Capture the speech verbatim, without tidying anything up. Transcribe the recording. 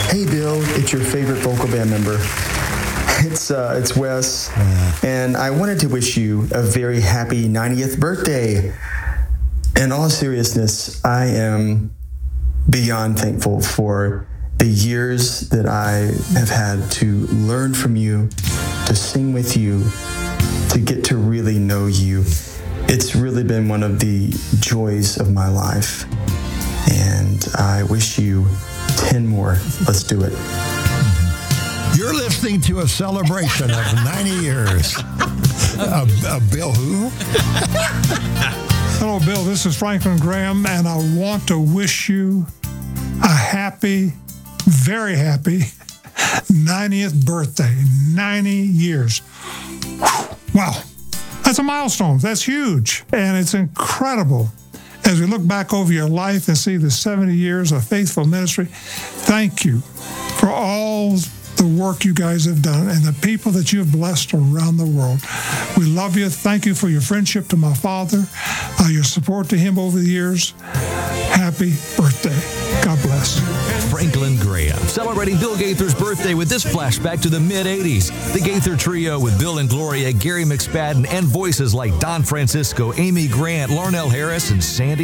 Hey, Bill, it's your favorite vocal band member. It's uh, it's Wes, and I wanted to wish you a very happy ninetieth birthday. In all seriousness, I am beyond thankful for the years that I have had to learn from you, to sing with you, to get to really know you. It's really been one of the joys of my life, and I wish you ten more. Let's do it. You're listening to a celebration of ninety years. Uh, uh, Bill who? Hello, Bill. This is Franklin Graham, and I want to wish you a happy, very happy ninetieth birthday. ninety years. Whew. Wow. That's a milestone. That's huge. And it's incredible. As we look back over your life and see the seventy years of faithful ministry, thank you for all the work you guys have done and the people that you have blessed around the world. We love you. Thank you for your friendship to my father, uh, your support to him over the years. Happy birthday. God bless. Franklin Graham, celebrating Bill Gaither's birthday with this flashback to the mid-eighties. The Gaither Trio with Bill and Gloria, Gary McSpadden, and voices like Don Francisco, Amy Grant, Larnell Harris, and Sandy